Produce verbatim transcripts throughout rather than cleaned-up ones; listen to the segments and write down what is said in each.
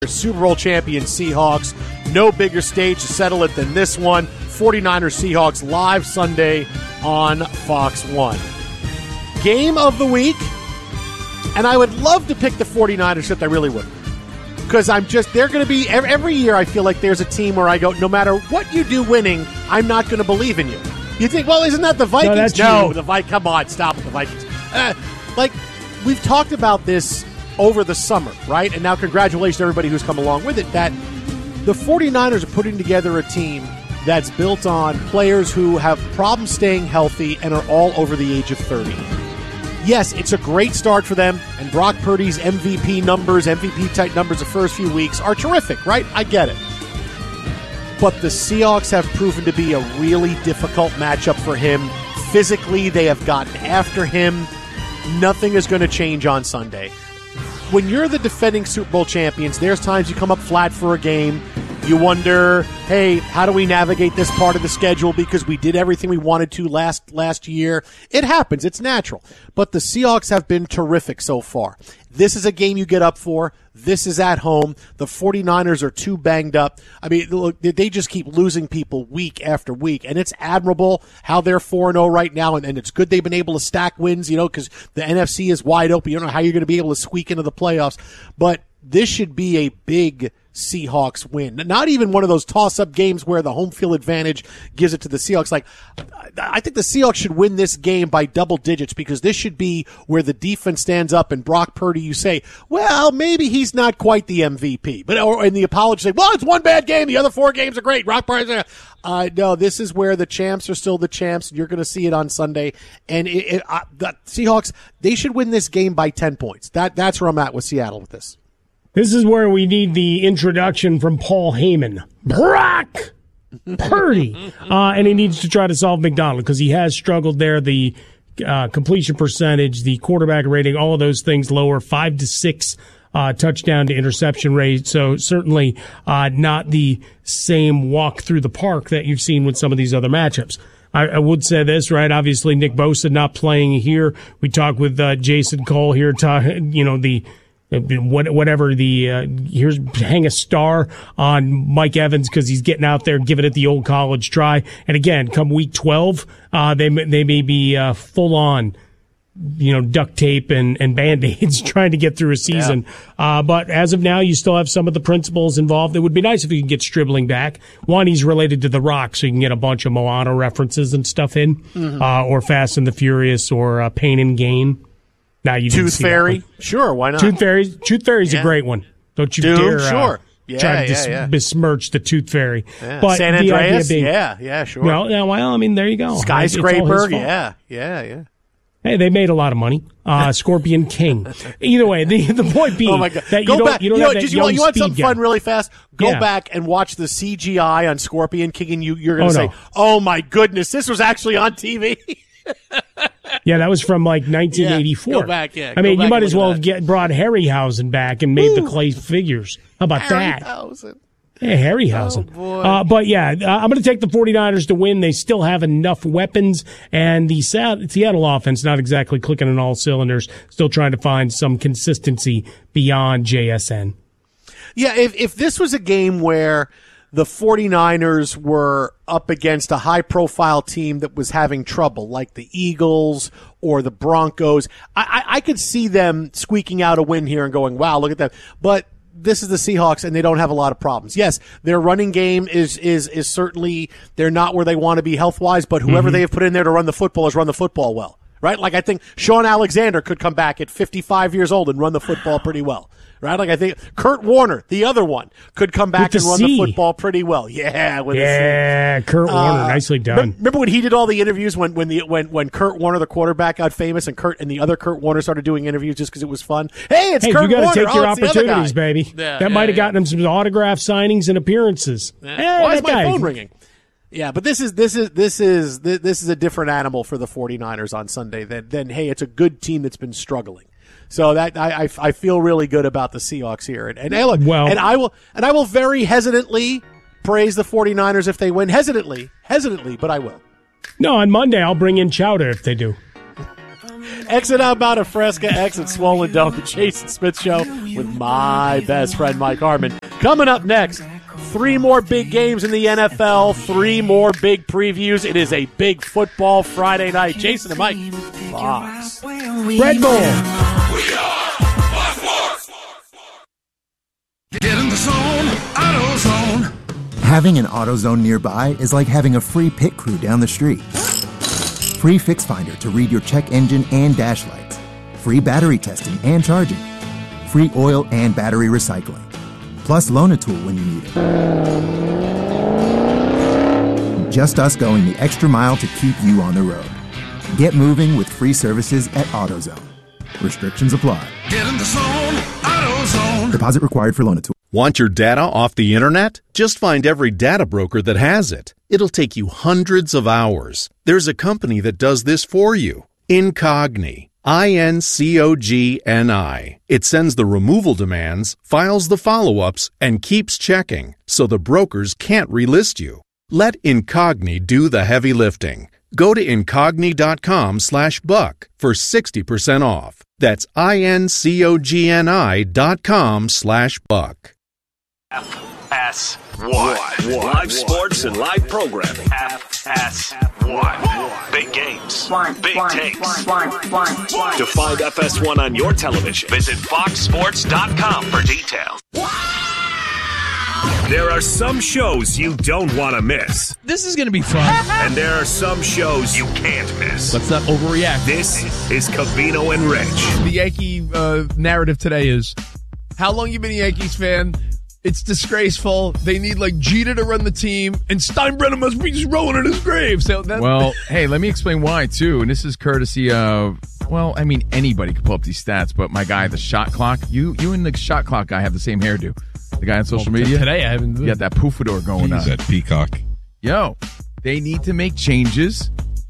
Super Bowl champion Seahawks. No bigger stage to settle it than this one. forty-niners Seahawks live Sunday on Fox one. Game of the week. And I would love to pick the forty-niners, except I really wouldn't. Because I'm just, they're going to be, every year I feel like there's a team where I go, no matter what you do winning, I'm not going to believe in you. You think, well, isn't that the Vikings? No, no the Vikings. Come on, stop with the Vikings. Uh, like, we've talked about this over the summer, right? And now congratulations to everybody who's come along with it, that the forty-niners are putting together a team that's built on players who have problems staying healthy and are all over the age of thirty. Yes, it's a great start for them, and Brock Purdy's M V P numbers, M V P-type numbers the first few weeks are terrific, right? I get it. But the Seahawks have proven to be a really difficult matchup for him. Physically, they have gotten after him. Nothing is going to change on Sunday. When you're the defending Super Bowl champions, there's times you come up flat for a game. You wonder, hey, how do we navigate this part of the schedule because we did everything we wanted to last last year? It happens. It's natural. But the Seahawks have been terrific so far. This is a game you get up for. This is at home. The forty-niners are too banged up. I mean, look, they just keep losing people week after week, and it's admirable how they're four and oh right now, and, and it's good they've been able to stack wins, you know, because the N F C is wide open. You don't know how you're going to be able to squeak into the playoffs. But this should be a big Seahawks win. Not even one of those toss-up games where the home field advantage gives it to the Seahawks. Like, I think the Seahawks should win this game by double digits because this should be where the defense stands up and Brock Purdy, you say, well, maybe he's not quite the M V P. But or in the apology, say, well, it's one bad game. The other four games are great. Brock Purdy. Uh, no, this is where the champs are still the champs. You're going to see it on Sunday. And it, it, uh, the Seahawks, they should win this game by ten points. That That's where I'm at with Seattle with this. This is where we need the introduction from Paul Heyman. Brock Purdy. Uh, and he needs to try to solve McDonald because he has struggled there. The uh, completion percentage, the quarterback rating, all of those things lower, five to six uh, touchdown to interception rate. So certainly uh, not the same walk through the park that you've seen with some of these other matchups. I, I would say this, right? Obviously, Nick Bosa not playing here. We talked with uh, Jason Cole here, talk, you know, the whatever the uh, here's hang a star on Mike Evans because he's getting out there giving it the old college try. And again, come week twelve, uh, they they may be uh, full on, you know, duct tape and and band-aids trying to get through a season. Yeah. Uh, but as of now, you still have some of the principals involved. It would be nice if you could get Stribling back. One, he's related to The Rock, so you can get a bunch of Moana references and stuff in, mm-hmm. uh, or Fast and the Furious, or uh, Pain and Gain. Now you Tooth Fairy, sure, why not? Tooth Fairy, Tooth Fairy's yeah. a great one. Don't you Doom, dare sure. uh, yeah, try to yeah, dis- yeah. besmirch the Tooth Fairy. Yeah. But San the Andreas, idea being, yeah, yeah, sure. Well, yeah, well, I mean, there you go. Skyscraper, yeah, yeah, yeah. Hey, they made a lot of money. Uh, Scorpion King. Either way, the the point being oh my God. that you Go don't back. you don't you have know, that you want, you want something guy. fun really fast? Go yeah. back and watch the C G I on Scorpion King, and you you're going to oh, say, no. "Oh my goodness, this was actually on T V." Yeah, that was from like nineteen eighty-four. Yeah, go back, yeah. I mean, go you might as well that. have get, brought Harryhausen back and made Ooh. the clay figures. How about that? Harryhausen. Yeah, Harryhausen. Oh, boy. Uh, but yeah, uh, I'm going to take the forty-niners to win. They still have enough weapons, and the Seattle offense not exactly clicking on all cylinders, still trying to find some consistency beyond J S N. Yeah, if if this was a game where the forty-niners were up against a high-profile team that was having trouble, like the Eagles or the Broncos, I, I, I could see them squeaking out a win here and going, wow, look at that. But this is the Seahawks, and they don't have a lot of problems. Yes, their running game is is is certainly, they're not where they want to be health-wise, but whoever mm-hmm. they have put in there to run the football has run the football well, right? Like, I think Sean Alexander could come back at fifty-five years old and run the football pretty well. Right, like I think Kurt Warner, the other one, could come back and run C. the football pretty well. Yeah, with yeah, the C. Kurt Warner, uh, nicely done. Remember when he did all the interviews when when the when when Kurt Warner, the quarterback, got famous, and Kurt and the other Kurt Warner started doing interviews just because it was fun. Hey, it's hey, Kurt you got Warner. to take your oh, opportunities, baby. Yeah, that yeah, might have yeah. gotten him some autograph signings and appearances. Yeah. Hey, Why is that my guy. phone ringing? Yeah, but this is this is this is this is a different animal for the forty-niners on Sunday. Than than hey, it's a good team that's been struggling. So that I, I, I feel really good about the Seahawks here. And, and, hey, look, well, and I will and I will very hesitantly praise the forty-niners if they win. Hesitantly, hesitantly, but I will. No, on Monday I'll bring in Chowder if they do. Exit out Mount Fresca, exit Swollen Dome, the Jason Smith Show with my best friend Mike Harmon. Coming up next, three more big games in the N F L, three more big previews. It is a big football Friday night. Jason and Mike, Fox. Red Bull. We are Fox Sports. Get in the zone, AutoZone. Having an AutoZone nearby is like having a free pit crew down the street. Free Fix Finder to read your check engine and dash lights. Free battery testing and charging. Free oil and battery recycling. Plus loan a tool when you need it. Just us going the extra mile to keep you on the road. Get moving with free services at AutoZone. Restrictions apply. Get in the zone, AutoZone. Deposit required for loan a tool. Want your data off the internet? Just find every data broker that has it. It'll take you hundreds of hours. There's a company that does this for you. Incogni. I N C O G N I. It sends the removal demands, files the follow-ups, and keeps checking, so the brokers can't relist you. Let Incogni do the heavy lifting. Go to incogni.com slash buck for sixty percent off. That's I-N-C-O-G-N-I dot com slash buck. F S one. Live sports and live programming. F S one. Big games. Big takes. To find F S one on your television, visit fox sports dot com for details. There are some shows you don't want to miss. This is going to be fun. And there are some shows you can't miss. Let's not overreact. This is Covino and Rich. The Yankee uh, narrative today is, how long you been a Yankees fan? It's disgraceful. They need like Jeter to run the team, and Steinbrenner must be just rolling in his grave. So that, well, hey, let me explain why too. And this is courtesy of, well, I mean, anybody can pull up these stats, but my guy, the shot clock. You, you and the shot clock guy have the same hairdo. The guy on social well, media today, I haven't. You got that poofador going Jeez, on. That peacock. Yo, they need to make changes,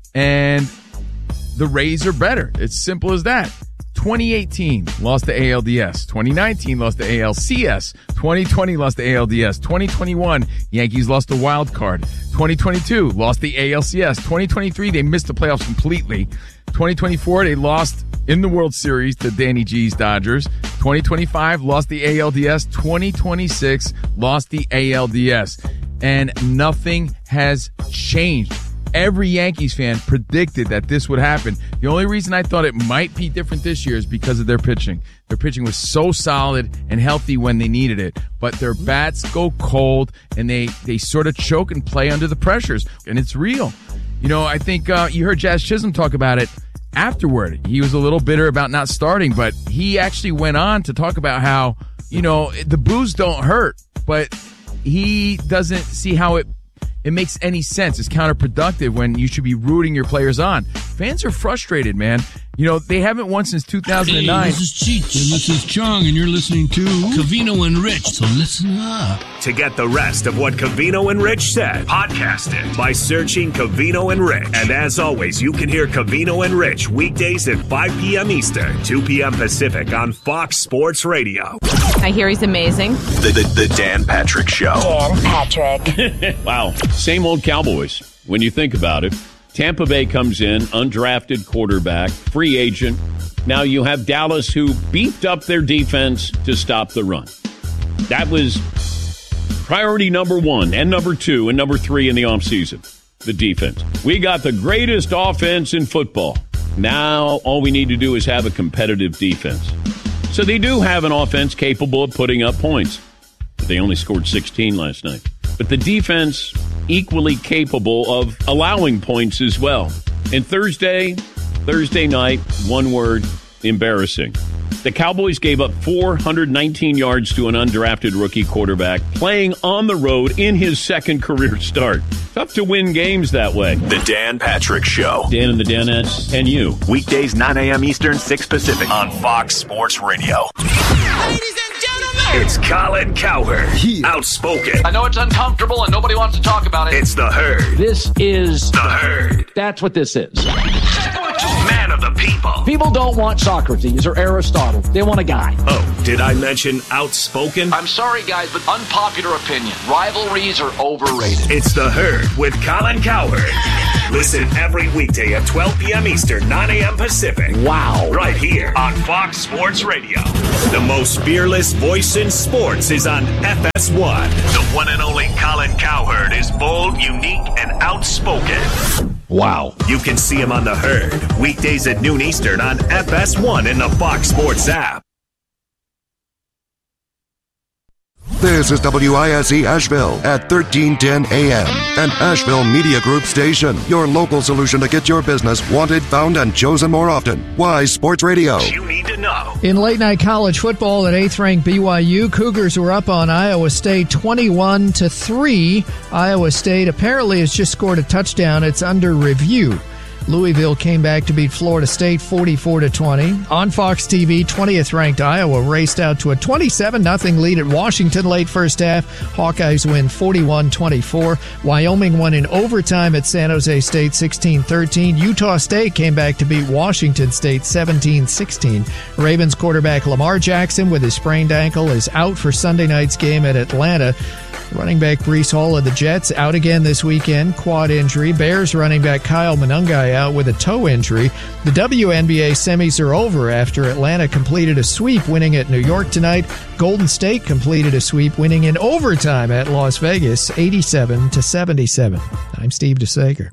and the Rays are better. It's simple as that. twenty eighteen lost to A L D S. twenty nineteen lost to A L C S. twenty twenty lost to A L D S. twenty twenty-one, Yankees lost a wild card. twenty twenty-two lost the A L C S. twenty twenty-three, they missed the playoffs completely. twenty twenty-four, they lost in the World Series to Danny G's Dodgers. twenty twenty-five, lost the A L D S. twenty twenty-six, lost the A L D S. And nothing has changed. Every Yankees fan predicted that this would happen. The only reason I thought it might be different this year is because of their pitching. Their pitching was so solid and healthy when they needed it, but their bats go cold and they, they sort of choke and play under the pressures, and it's real. You know, I think uh, you heard Jazz Chisholm talk about it afterward. He was a little bitter about not starting, but he actually went on to talk about how, you know, the boos don't hurt, but he doesn't see how it It makes any sense. It's counterproductive when you should be rooting your players on. Fans are frustrated, man. You know, they haven't won since two thousand nine. Hey, this is Cheech, and this is Chung, and you're listening to Covino and Rich, so listen up. To get the rest of what Covino and Rich said, podcast it by searching Covino and Rich. And as always, you can hear Covino and Rich weekdays at five p.m. Eastern, two p.m. Pacific on Fox Sports Radio. I hear he's amazing. The, the, the Dan Patrick Show. Dan Patrick. Wow. Same old Cowboys, when you think about it. Tampa Bay comes in, undrafted quarterback, free agent. Now you have Dallas, who beefed up their defense to stop the run. That was priority number one and number two and number three in the offseason, the defense. We got the greatest offense in football. Now all we need to do is have a competitive defense. So they do have an offense capable of putting up points. But they only scored sixteen last night. But the defense equally capable of allowing points as well. And Thursday, Thursday night, one word, embarrassing. The Cowboys gave up four hundred nineteen yards to an undrafted rookie quarterback playing on the road in his second career start. Tough to win games that way. The Dan Patrick Show. Dan and the Danettes and you. Weekdays, nine a.m. Eastern, six Pacific on Fox Sports Radio. Ladies and gentlemen, It's Colin Cowherd. Yeah. Outspoken. I know it's uncomfortable and nobody wants to talk about it. It's the Herd. This is The Herd. That's what this is. Man of the people. People don't want Socrates or Aristotle. They want a guy. Oh, did I mention outspoken? I'm sorry, guys, but unpopular opinion. Rivalries are overrated. It's The Herd with Colin Cowherd. Listen every weekday at twelve p.m. Eastern, nine a.m. Pacific. Wow. Right here on Fox Sports Radio. The most fearless voice in sports is on F S one. The one and only Colin Cowherd is bold, unique, and outspoken. Wow. You can see him on The Herd, weekdays at noon Eastern on F S one in the Fox Sports app. This is W I S E Asheville at thirteen ten A M, an Asheville Media Group station. Your local solution to get your business wanted, found, and chosen more often. Wise Sports Radio. You need to know. In late-night college football at eighth-ranked B Y U, Cougars were up on Iowa State twenty-one to three. Iowa State apparently has just scored a touchdown. It's under review. Louisville came back to beat Florida State forty-four to twenty. On Fox T V, twentieth-ranked Iowa raced out to a twenty-seven nothing lead at Washington late first half. Hawkeyes win forty-one twenty-four. Wyoming won in overtime at San Jose State sixteen thirteen. Utah State came back to beat Washington State seventeen sixteen. Ravens quarterback Lamar Jackson with his sprained ankle is out for Sunday night's game at Atlanta. Running back Breece Hall of the Jets out again this weekend, quad injury. Bears running back Kyle Monangai out with a toe injury. The W N B A semis are over after Atlanta completed a sweep, winning at New York tonight. Golden State completed a sweep, winning in overtime at Las Vegas, eighty-seven to seventy-seven. I'm Steve DeSager.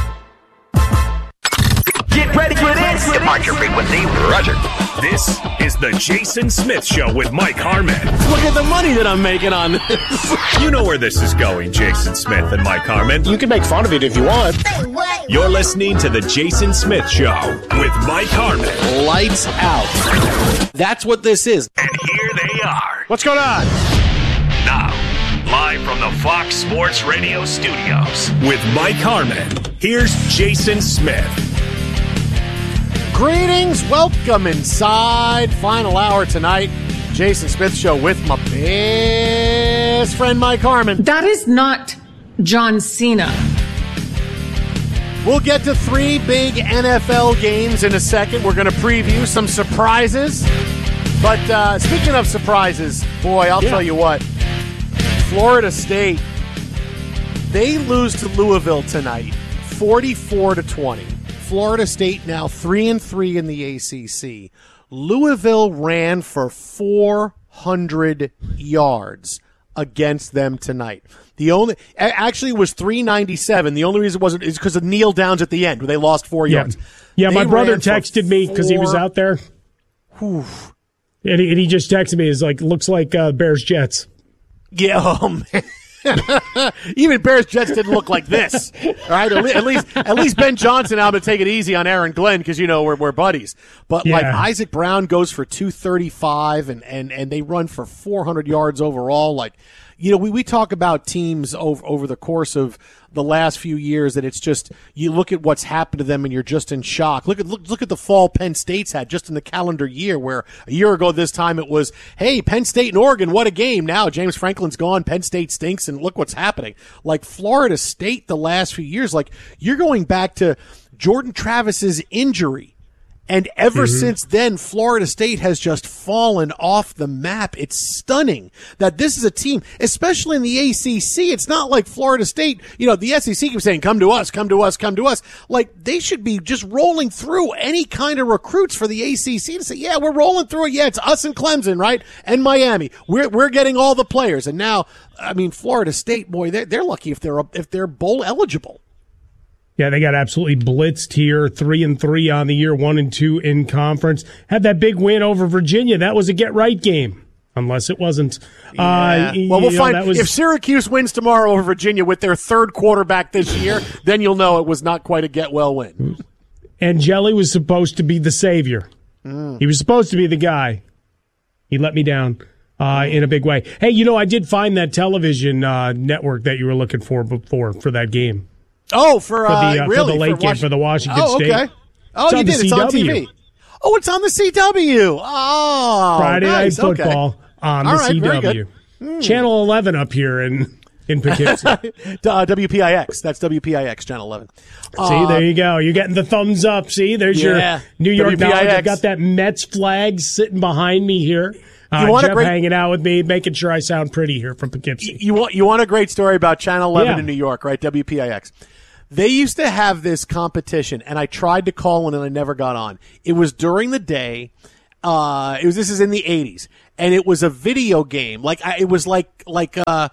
Get ready for this. Departure frequency, Roger. This is the Jason Smith Show with Mike Harmon. Look at the money that I'm making on this. You know where this is going, Jason Smith and Mike Harmon. You can make fun of it if you want. You're listening to the Jason Smith Show with Mike Harmon. Lights out. That's what this is. And here they are. What's going on? Now, live from the Fox Sports Radio studios with Mike Harmon, here's Jason Smith. Greetings, welcome inside. Final hour tonight. Jason Smith Show with my best friend Mike Harmon. That is not John Cena. We'll get to three big N F L games in a second. We're going to preview some surprises. But uh, speaking of surprises, boy, I'll yeah. tell you what. Florida State, they lose to Louisville tonight, forty-four to twenty. Florida State now three and three in the A C C. Louisville ran for four hundred yards against them tonight. The only actually it was three ninety-seven. The only reason it wasn't is because of kneel downs at the end where they lost four yeah. yards. Yeah, they my brother texted me because he was out there, Whew. and he, and he just texted me. It's like looks like uh, Bears Jets. Yeah, oh man. Even Bears Jets didn't look like this. All right, at least at least Ben Johnson. I'm going to take it easy on Aaron Glenn because you know we're we're buddies. But yeah. like Isaac Brown goes for two thirty-five, and and and they run for four hundred yards overall. Like, you know, we we talk about teams over over the course of the last few years that it's just you look at what's happened to them and you're just in shock. Look at look look at the fall Penn State's had just in the calendar year, where a year ago this time it was, hey, Penn State and Oregon, what a game. Now James Franklin's gone, Penn State stinks, and look what's happening. Like Florida State the last few years, like you're going back to Jordan Travis's injury. And ever mm-hmm. since then, Florida State has just fallen off the map. It's stunning that this is a team, especially in the A C C. It's not like Florida State, you know, the S E C keeps saying, come to us, come to us, come to us. Like, they should be just rolling through any kind of recruits for the A C C to say, yeah, we're rolling through it. Yeah, it's us and Clemson, right? And Miami. We're, we're getting all the players. And now, I mean, Florida State, boy, they're, they're lucky if they're, if they're bowl eligible. Yeah, they got absolutely blitzed here. Three and three on the year, one and two in conference. Had that big win over Virginia. That was a get-right game, unless it wasn't. Yeah. Uh, well, we'll know, find was... if Syracuse wins tomorrow over Virginia with their third quarterback this year, then you'll know it was not quite a get-well win. And Jelly was supposed to be the savior. Mm. He was supposed to be the guy. He let me down uh, in a big way. Hey, you know, I did find that television uh, network that you were looking for before for that game. Oh, for, uh, for the, uh, really? for the late for game for the Washington oh, okay. State. Oh, you did. It's on T V. Oh, it's on the C W. Oh, Friday nice. Night Football okay. on All the right, C W. Mm. Channel eleven up here in in Poughkeepsie. uh, W P I X. That's W P I X, Channel eleven. See, Uh, there you go. You're getting the thumbs up. See, there's Yeah. your New York W P I X. knowledge. I've got that Mets flag sitting behind me here. Uh, You want a Jeff great- hanging out with me, making sure I sound pretty here from Poughkeepsie. You want you want a great story about Channel eleven Yeah. in New York, right? W P I X. They used to have this competition, and I tried to call in, and I never got on. It was during the day. Uh, it was this is in the eighties, and it was a video game. Like I, it was like like uh,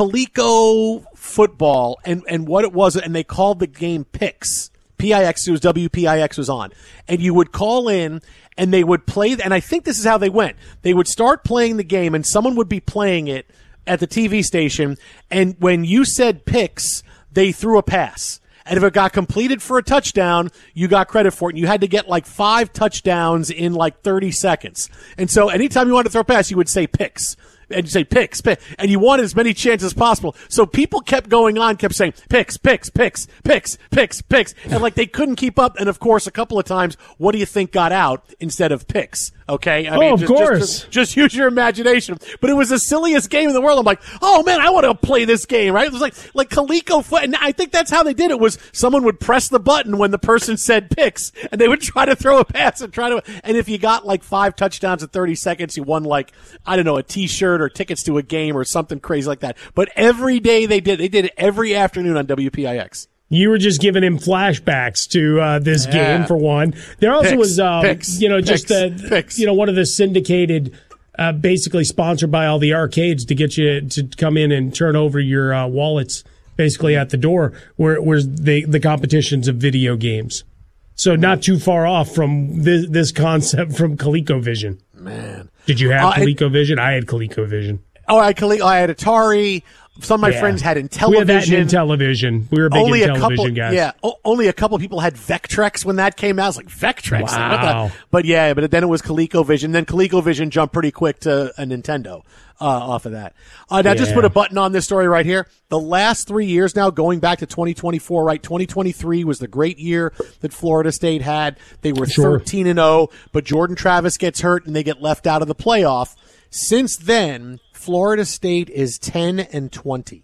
Coleco football, and and what it was, and they called the game Pix. P I X, it was W P I X was on, and you would call in, and they would play. And I think this is how they went. They would start playing the game, and someone would be playing it at the T V station, and when you said Pix, they threw a pass. And if it got completed for a touchdown, you got credit for it. And you had to get like five touchdowns in like thirty seconds. And so anytime you wanted to throw a pass, you would say picks. And you say picks, picks, and you wanted as many chances as possible. So people kept going on, kept saying picks, picks, picks, picks, picks, picks, and like they couldn't keep up. And of course, a couple of times, what do you think got out instead of picks? Okay, I oh, mean, of just, course. Just, just, just use your imagination. But it was the silliest game in the world. I'm like, oh man, I want to play this game, right? It was like like Coleco foot, and I think that's how they did it. Was someone would press the button when the person said picks, and they would try to throw a pass and try to. And if you got like five touchdowns in thirty seconds, you won like I don't know a T-shirt or tickets to a game or something crazy like that. But every day they did, they did it every afternoon on W P I X. You were just giving him flashbacks to uh, this Yeah. game for one. There also Picks, was, um, picks, you know, just picks, uh, picks. you know, one of the syndicated, uh, basically sponsored by all the arcades to get you to come in and turn over your uh, wallets, basically at the door, where where's the the competitions of video games. So not too far off from this this concept from ColecoVision. Man, did you have Uh, it- ColecoVision? I had ColecoVision. Oh, I, Cole- I had Atari. Some of my Yeah. friends had Intellivision. We had that in Intellivision. We were big only Intellivision a couple, guys. Yeah, o- only a couple people had Vectrex when that came out. I was like, Vectrex? Like, what Wow. the? But yeah, but then it was ColecoVision. Then ColecoVision jumped pretty quick to a Nintendo uh, off of that. Uh, now, just Yeah. put a button on this story right here. The last three years now, going back to twenty twenty-four, right? twenty twenty-three was the great year that Florida State had. They were Sure. thirteen and oh, but Jordan Travis gets hurt and they get left out of the playoff. Since then, Florida State is ten and twenty.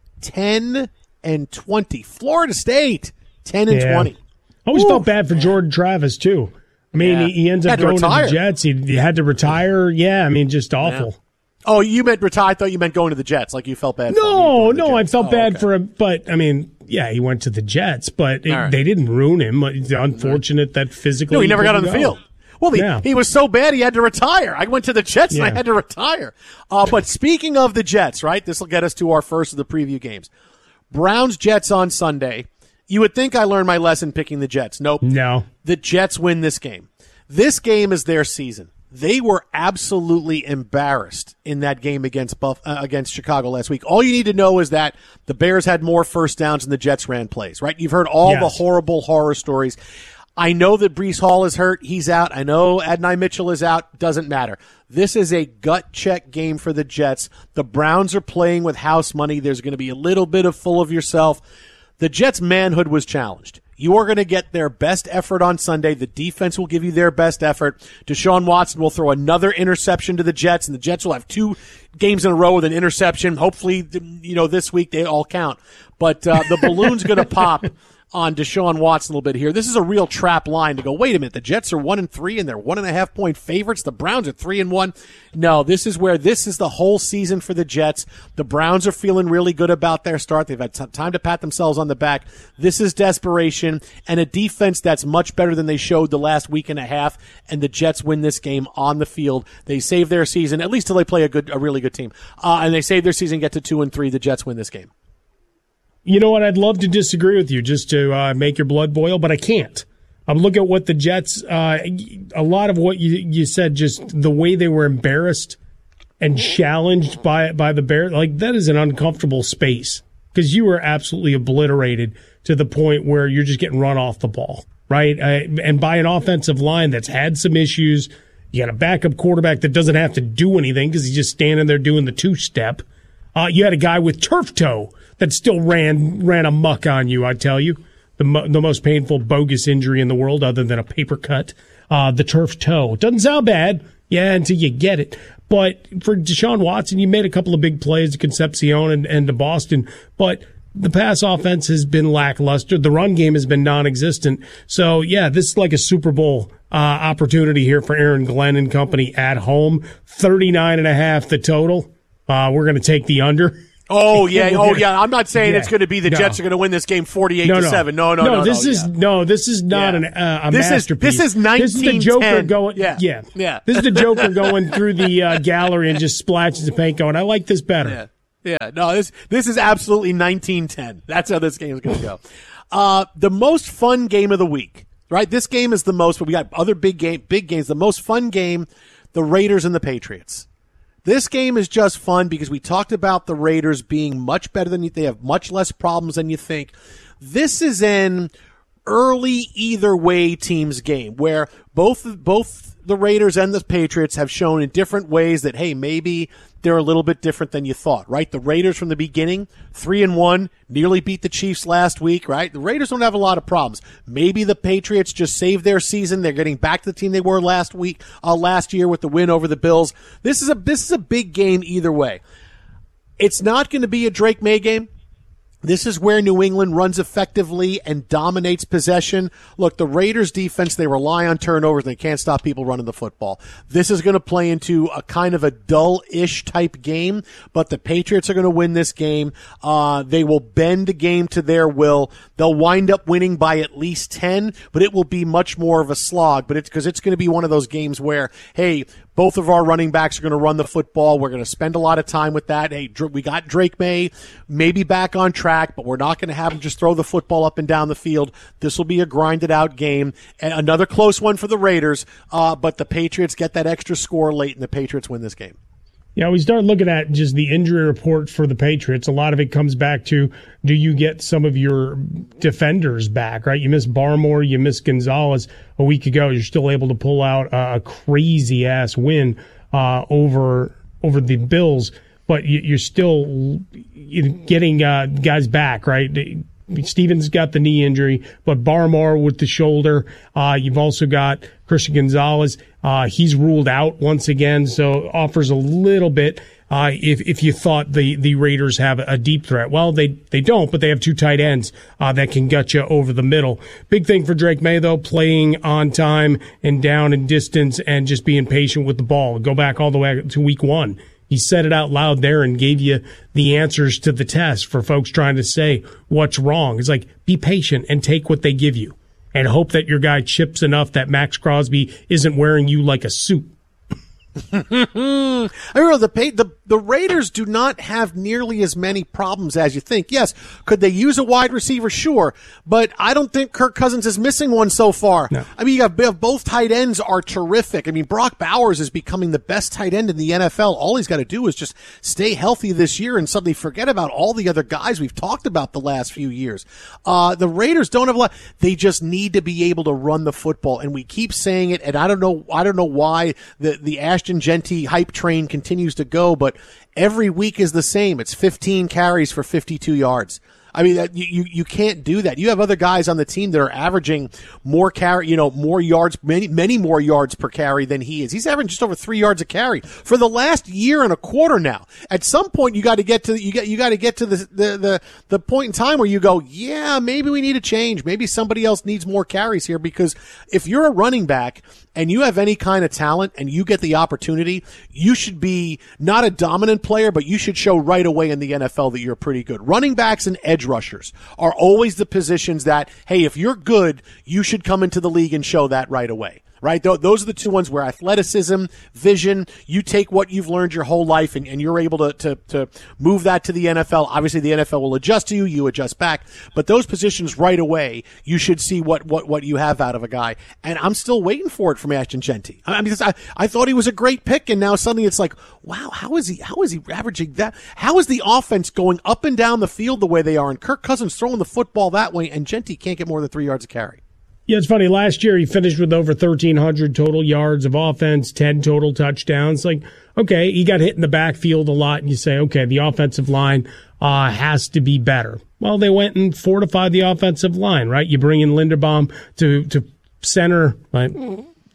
ten and twenty. Florida State, ten and Yeah. twenty. I always Ooh. felt bad for Jordan Travis, too. I mean, Yeah. he, he ends up Had to going to retire. the Jets. He, he had to retire. Yeah, I mean, just awful. Oh, you meant retire? I thought you meant going to the Jets. Like you felt bad. for him No, going to the no, I Jets. felt Oh, bad okay. for him. But, I mean, yeah, he went to the Jets, but it, All right. they didn't ruin him. It's unfortunate that physically No, he never got on couldn't the go. field. Well, he, Yeah. he was so bad he had to retire. I went to the Jets and I Yeah. had to retire. Uh, but speaking of the Jets, right? This will get us to our first of the preview games. Browns Jets on Sunday. You would think I learned my lesson picking the Jets. Nope. No. The Jets win this game. This game is their season. They were absolutely embarrassed in that game against Buff, uh, against Chicago last week. All you need to know is that the Bears had more first downs and the Jets ran plays, right? You've heard all Yes. the horrible horror stories. I know that Breece Hall is hurt. He's out. I know Adonai Mitchell is out. Doesn't matter. This is a gut check game for the Jets. The Browns are playing with house money. There's going to be a little bit of full of yourself. The Jets' manhood was challenged. You are going to get their best effort on Sunday. The defense will give you their best effort. Deshaun Watson will throw another interception to the Jets, and the Jets will have two games in a row with an interception. Hopefully, you know, this week they all count. But uh, the balloon's going to pop on Deshaun Watson a little bit here. This is a real trap line to go, wait a minute, the Jets are one and three and they're one and a half point favorites. The Browns are three and one. No, this is where this is the whole season for the Jets. The Browns are feeling really good about their start. They've had t- time to pat themselves on the back. This is desperation and a defense that's much better than they showed the last week and a half. And the Jets win this game on the field. They save their season, at least till they play a good, a really good team. Uh, and they save their season, get to two and three. The Jets win this game. You know what? I'd love to disagree with you just to uh, make your blood boil, but I can't. I'm looking at what the Jets, uh, a lot of what you, you said, just the way they were embarrassed and challenged by by the Bears, like that is an uncomfortable space because you were absolutely obliterated to the point where you're just getting run off the ball, right? Uh, and by an offensive line that's had some issues. You got a backup quarterback that doesn't have to do anything because he's just standing there doing the two-step. Uh, you had a guy with turf toe that still ran ran amok on you, I tell you. The mo- the most painful, bogus injury in the world other than a paper cut. Uh, the turf toe. Doesn't sound bad, yeah, until you get it. But for Deshaun Watson, you made a couple of big plays to Concepcion and, and to Boston, but the pass offense has been lackluster. The run game has been non-existent. So, yeah, this is like a Super Bowl uh, opportunity here for Aaron Glenn and company at home. thirty-nine and a half the total. Uh, we're going to take the under. Oh, yeah. Oh, yeah. I'm not saying Yeah. it's going to be the No. Jets are going to win this game forty-eight No, to no. seven. No, no, no. no. This no, is yeah. no. This is not Yeah. an uh, a This is- masterpiece. this is This is the Joker nineteen ten. going. Yeah. yeah, Yeah. This is the Joker going through the uh, gallery and just splashes of paint. Going, I like this better. Yeah. Yeah, no, this this is absolutely nineteen ten. That's how this game is going to go. Uh, the most fun game of the week, right? This game is the most, but we got other big game, big games. The most fun game, the Raiders and the Patriots. This game is just fun because we talked about the Raiders being much better than you. They have much less problems than you think. This is an early either way teams game where both both the Raiders and the Patriots have shown in different ways that, hey, maybe they're a little bit different than you thought, right? The Raiders from the beginning, three and one, nearly beat the Chiefs last week, right? The Raiders don't have a lot of problems. Maybe the Patriots just saved their season. They're getting back to the team they were last week, uh, last year with the win over the Bills. This is a this is a big game either way. It's not going to be a Drake May game. This is where New England runs effectively and dominates possession. Look, the Raiders defense, they rely on turnovers and they can't stop people running the football. This is going to play into a kind of a dull-ish type game, but the Patriots are going to win this game. Uh, they will bend the game to their will. They'll wind up winning by at least ten, but it will be much more of a slog, but it's because it's going to be one of those games where, hey, both of our running backs are going to run the football. We're going to spend a lot of time with that. Hey, we got Drake May maybe back on track, but we're not going to have him just throw the football up and down the field. This will be a grinded out game. And another close one for the Raiders, uh, but the Patriots get that extra score late and the Patriots win this game. Yeah, we start looking at just the injury report for the Patriots. A lot of it comes back to, do you get some of your defenders back, right? You miss Barmore, you miss Gonzalez a week ago. You're still able to pull out a crazy-ass win uh, over over the Bills, but you're still getting uh, guys back, right? Stevens got the knee injury, but Barmore with the shoulder. Uh, you've also got Christian Gonzalez. Uh, he's ruled out once again, so offers a little bit. Uh, if if you thought the, the Raiders have a deep threat, well, they they don't, but they have two tight ends uh, that can gut you over the middle. Big thing for Drake May though, playing on time and down and distance, and just being patient with the ball. Go back all the way to week one. He said it out loud there and gave you the answers to the test for folks trying to say what's wrong. It's like, be patient and take what they give you and hope that your guy chips enough that Max Crosby isn't wearing you like a suit. I remember the, the the Raiders do not have nearly as many problems as you think. Yes, could they use a wide receiver? Sure, but I don't think Kirk Cousins is missing one so far. No. I mean, you have both tight ends are terrific. I mean, Brock Bowers is becoming the best tight end in the N F L. All he's got to do is just stay healthy this year and suddenly forget about all the other guys we've talked about the last few years. Uh, the Raiders don't have a lot. They just need to be able to run the football, and we keep saying it. And I don't know. I don't know why the the Ashton Jeanty hype train continues to go, but every week is the same. It's fifteen carries for fifty-two yards. I mean, that, you, you can't do that. You have other guys on the team that are averaging more carry, you know, more yards, many, many more yards per carry than he is. He's averaging just over three yards a carry for the last year and a quarter now. At some point, you got to get to, you got, you got to get to the, the, the, the point in time where you go, yeah, maybe we need a change. Maybe somebody else needs more carries here, because if you're a running back and you have any kind of talent and you get the opportunity, you should be not a dominant player, but you should show right away in the N F L that you're pretty good. Running backs and edge rushers are always the positions that, hey, if you're good, you should come into the league and show that right away. Right? Those are the two ones where athleticism, vision, you take what you've learned your whole life and, and you're able to, to, to move that to the N F L. Obviously, the N F L will adjust to you, you adjust back. But those positions right away, you should see what, what, what you have out of a guy. And I'm still waiting for it from Ashton Jeanty. I mean, I, I thought he was a great pick, and now suddenly it's like, wow, how is he, how is he averaging that? How is the offense going up and down the field the way they are? And Kirk Cousins throwing the football that way, and Jeanty can't get more than three yards a carry. Yeah, it's funny. Last year, he finished with over thirteen hundred total yards of offense, ten total touchdowns. Like, okay, he got hit in the backfield a lot, and you say, okay, the offensive line uh, has to be better. Well, they went and fortified the offensive line, right? You bring in Linderbaum to to center, right?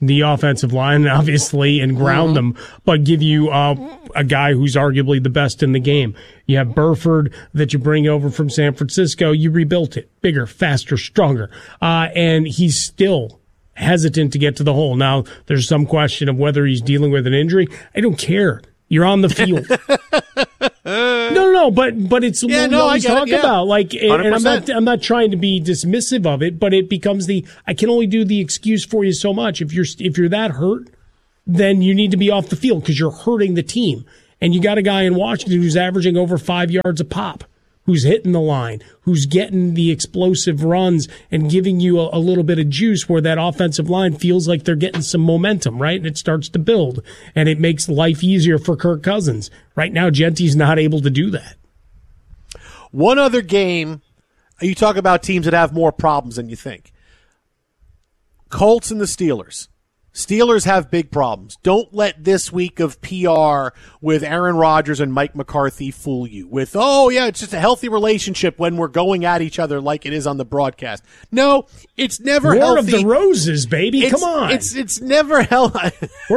the offensive line, obviously, and ground mm-hmm. them, but give you uh, a guy who's arguably the best in the game. You have Burford that you bring over from San Francisco. You rebuilt it. Bigger, faster, stronger. Uh, and he's still hesitant to get to the hole. Now, there's some question of whether he's dealing with an injury. I don't care. You're on the field. no, no, no, but but it's yeah, what no, we always I get talk it, yeah. about. Like, and, and I'm not I'm not trying to be dismissive of it, but it becomes the I can only do the excuse for you so much. If you're if you're that hurt, then you need to be off the field because you're hurting the team. And you got a guy in Washington who's averaging over five yards a pop, who's hitting the line, who's getting the explosive runs and giving you a, a little bit of juice where that offensive line feels like they're getting some momentum, right? And it starts to build, and it makes life easier for Kirk Cousins. Right now, Genty's not able to do that. One other game, you talk about teams that have more problems than you think. Colts and the Steelers. Steelers have big problems. Don't let this week of P R with Aaron Rodgers and Mike McCarthy fool you with, oh, yeah, it's just a healthy relationship when we're going at each other like it is on the broadcast. No, it's never War healthy. of the Roses, baby. It's, Come on. It's, it's never healthy.